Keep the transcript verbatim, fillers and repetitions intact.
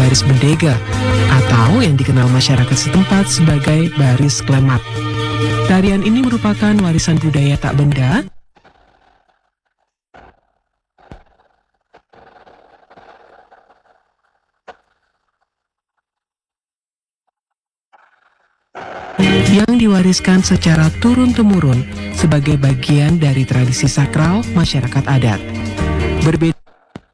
baris bendega, atau yang dikenal masyarakat setempat sebagai baris klemat. Tarian ini merupakan warisan budaya tak benda yang diwariskan secara turun-temurun sebagai bagian dari tradisi sakral masyarakat adat. Berbeda